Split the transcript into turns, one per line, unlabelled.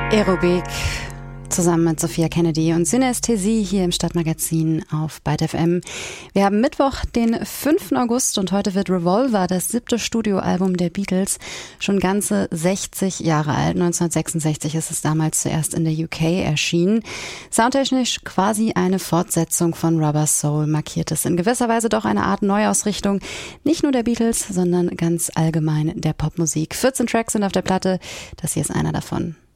Aerobic zusammen mit Sophia Kennedy und Synästhesie hier im Stadtmagazin auf Byte FM. Wir haben Mittwoch, den 5. August und heute wird Revolver, das 7. Studioalbum der Beatles, schon ganze 60 Jahre alt. 1966 ist es damals zuerst in der UK erschienen. Soundtechnisch quasi eine Fortsetzung von Rubber Soul markiert es. In gewisser Weise doch eine Art Neuausrichtung, nicht nur der Beatles, sondern ganz allgemein der Popmusik. 14 Tracks sind auf der Platte, das hier ist einer davon.